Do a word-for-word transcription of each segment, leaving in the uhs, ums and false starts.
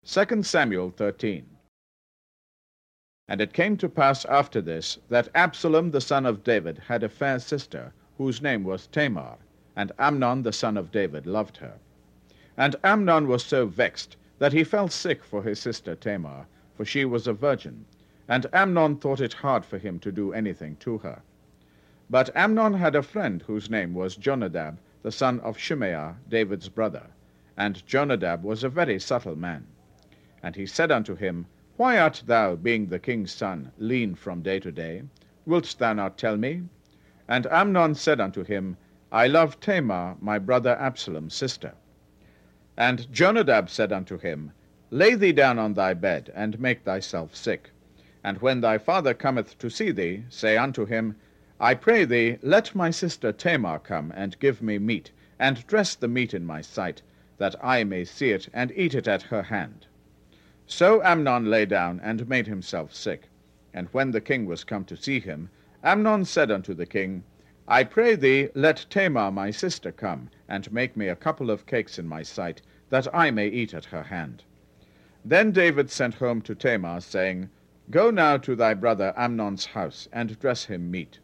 Second Samuel thirteen. And it came to pass after this, that Absalom the son of David had a fair sister, whose name was Tamar, and Amnon the son of David loved her. And Amnon was so vexed, that he fell sick for his sister Tamar, for she was a virgin, and Amnon thought it hard for him to do anything to her. But Amnon had a friend whose name was Jonadab, the son of Shimeah, David's brother, and Jonadab was a very subtle man. And he said unto him, Why art thou, being the king's son, lean from day to day? Wilt thou not tell me? And Amnon said unto him, I love Tamar, my brother Absalom's sister. And Jonadab said unto him, Lay thee down on thy bed, and make thyself sick. And when thy father cometh to see thee, say unto him, I pray thee, let my sister Tamar come, and give me meat, and dress the meat in my sight, that I may see it, and eat it at her hand. So Amnon lay down, and made himself sick. And when the king was come to see him, Amnon said unto the king, I pray thee, let Tamar my sister come, and make me a couple of cakes in my sight, that I may eat at her hand. Then David sent home to Tamar, saying, Go now to thy brother Amnon's house, and dress him meat.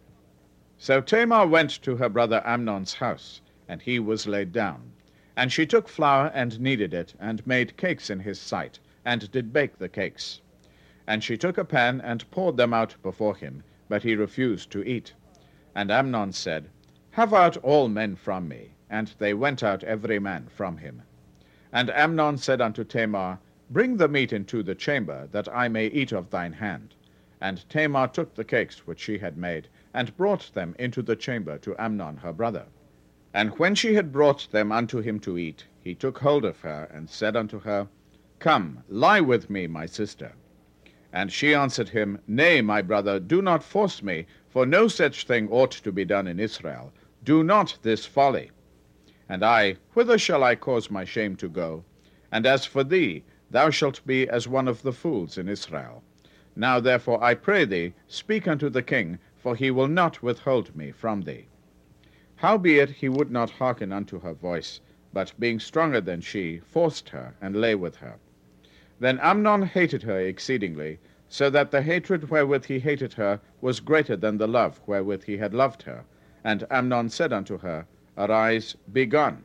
So Tamar went to her brother Amnon's house, and he was laid down. And she took flour, and kneaded it, and made cakes in his sight, and did bake the cakes. And she took a pan, and poured them out before him, but he refused to eat. And Amnon said, Have out all men from me. And they went out every man from him. And Amnon said unto Tamar, Bring the meat into the chamber, that I may eat of thine hand. And Tamar took the cakes which she had made, and brought them into the chamber to Amnon her brother. And when she had brought them unto him to eat, he took hold of her, and said unto her, Come, lie with me, my sister. And she answered him, Nay, my brother, do not force me, for no such thing ought to be done in Israel. Do not this folly. And I, whither shall I cause my shame to go? And as for thee, thou shalt be as one of the fools in Israel. Now therefore I pray thee, speak unto the king, for he will not withhold me from thee. Howbeit he would not hearken unto her voice, but being stronger than she, forced her, and lay with her. Then Amnon hated her exceedingly, so that the hatred wherewith he hated her was greater than the love wherewith he had loved her. And Amnon said unto her, Arise, be gone.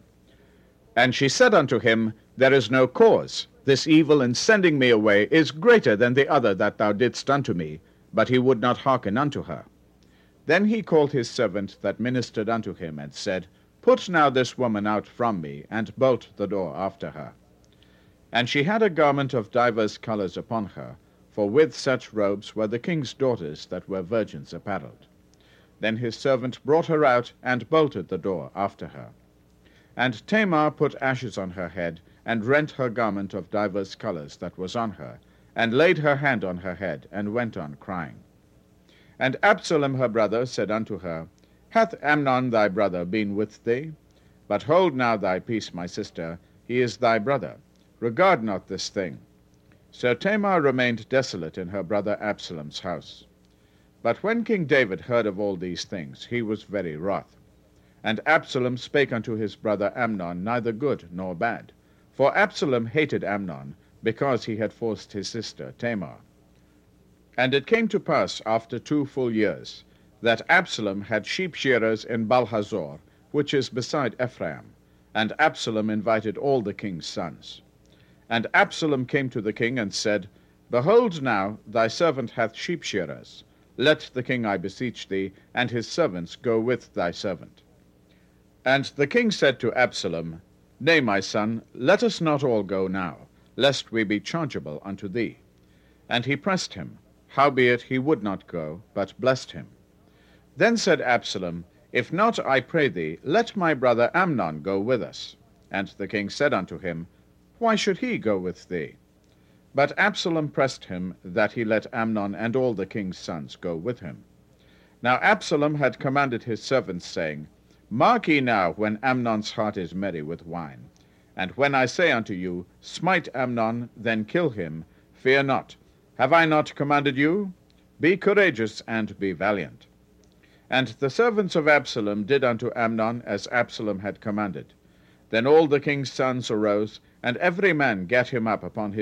And she said unto him, There is no cause. This evil in sending me away is greater than the other that thou didst unto me. But he would not hearken unto her. Then he called his servant that ministered unto him, and said, Put now this woman out from me, and bolt the door after her. And she had a garment of divers colours upon her, for with such robes were the king's daughters that were virgins apparelled. Then his servant brought her out, and bolted the door after her. And Tamar put ashes on her head, and rent her garment of divers colours that was on her, and laid her hand on her head, and went on crying. And Absalom her brother said unto her, Hath Amnon thy brother been with thee? But hold now thy peace, my sister, he is thy brother. Regard not this thing. So Tamar remained desolate in her brother Absalom's house. But when King David heard of all these things, he was very wroth. And Absalom spake unto his brother Amnon neither good nor bad. For Absalom hated Amnon, because he had forced his sister Tamar. And it came to pass after two full years, that Absalom had sheep shearers in Baalhazor, which is beside Ephraim. And Absalom invited all the king's sons. And Absalom came to the king, and said, Behold now, thy servant hath sheep shearers. Let the king, I beseech thee, and his servants go with thy servant. And the king said to Absalom, Nay, my son, let us not all go now, lest we be chargeable unto thee. And he pressed him. Howbeit he would not go, but blessed him. Then said Absalom, If not, I pray thee, let my brother Amnon go with us. And the king said unto him, Why should he go with thee? But Absalom pressed him, that he let Amnon and all the king's sons go with him. Now Absalom had commanded his servants, saying, Mark ye now when Amnon's heart is merry with wine. And when I say unto you, Smite Amnon, then kill him, fear not. Have I not commanded you? Be courageous, and be valiant. And the servants of Absalom did unto Amnon as Absalom had commanded. Then all the king's sons arose, and every man gat him up upon his